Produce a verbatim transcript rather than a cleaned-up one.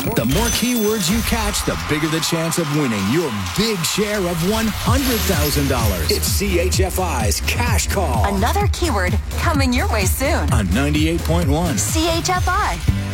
The more keywords you catch, the bigger the chance of winning your big share of one hundred thousand dollars. It's C H F I's Cash Call. Another keyword coming your way soon. On ninety-eight point one. C H F I.